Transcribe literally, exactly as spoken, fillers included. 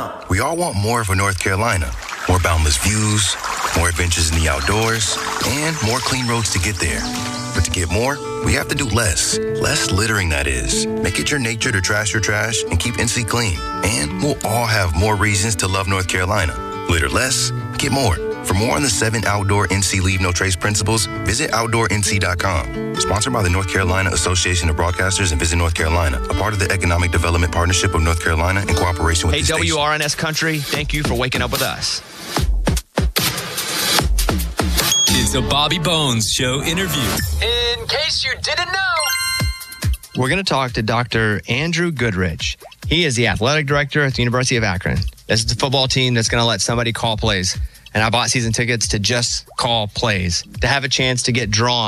We all want more for North Carolina. More boundless views, more adventures in the outdoors, and more clean roads to get there. But to get more, we have to do less. Less littering, that is. Make it your nature to trash your trash and keep N C clean. And we'll all have more reasons to love North Carolina. Litter less, get more. For more on the seven outdoor N C Leave No Trace principles, visit outdoor N C dot com. Sponsored by the North Carolina Association of Broadcasters and Visit North Carolina, a part of the Economic Development Partnership of North Carolina in cooperation with hey, the station. W R N S Country, thank you for waking up with us. It's a Bobby Bones Show interview. In case you didn't know, we're going to talk to Doctor Andrew Goodrich. He is the athletic director at the University of Akron. This is the football team that's going to let somebody call plays. And I bought season tickets to just call plays, to have a chance to get drawn